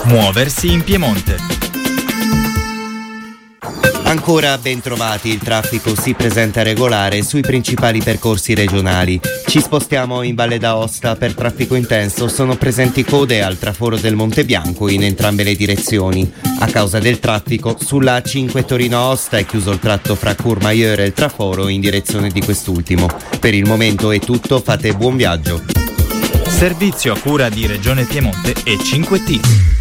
Muoversi in Piemonte. Ancora ben trovati, il traffico si presenta regolare sui principali percorsi regionali. Ci spostiamo in Valle d'Aosta. Per traffico intenso sono presenti code al traforo del Monte Bianco in entrambe le direzioni. A causa del traffico, sulla A5 Torino-Aosta è chiuso il tratto fra Courmayeur e il traforo in direzione di quest'ultimo. Per il momento è tutto, fate buon viaggio. Servizio a cura di Regione Piemonte e 5T.